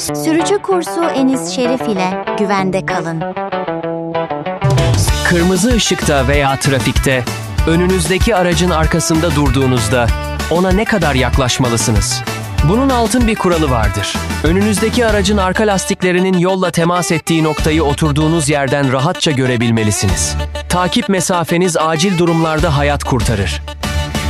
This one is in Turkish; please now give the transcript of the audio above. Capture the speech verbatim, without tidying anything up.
Sürücü kursu Enis Şerif ile güvende kalın. Kırmızı ışıkta veya trafikte önünüzdeki aracın arkasında durduğunuzda ona ne kadar yaklaşmalısınız? Bunun altın bir kuralı vardır. Önünüzdeki aracın arka lastiklerinin yolla temas ettiği noktayı oturduğunuz yerden rahatça görebilmelisiniz. Takip mesafeniz acil durumlarda hayat kurtarır.